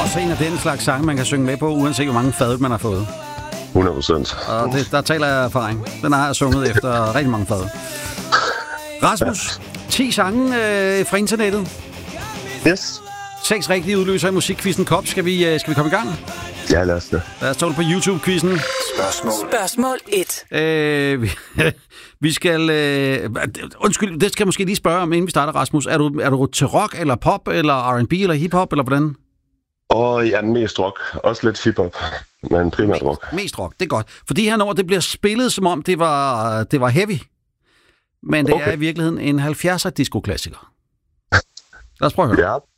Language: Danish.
også en af den slags sange, man kan synge med på, uanset hvor mange fad man har fået. 100%. Og der taler jeg erfaring. Den har jeg sunget efter rigtig mange fad. Rasmus, 10 sange fra internettet. Yes. 6 rigtige udløser i musikquizzen Kop. Skal vi komme i gang? Ja, lad os det. Lad os stå på YouTube-quizzen. Spørgsmål 1. Vi skal... undskyld, det skal jeg måske lige spørge om, inden vi starter, Rasmus. Er du til rock, eller pop, eller R&B, eller hiphop, eller hvordan? Ja, mest rock. Også lidt hiphop, men primært rock. Mest rock, det er godt. For de her numre, det bliver spillet, som om det var heavy. Men det er i virkeligheden en 70'er disco-klassiker. Lad os prøve at høre. Ja.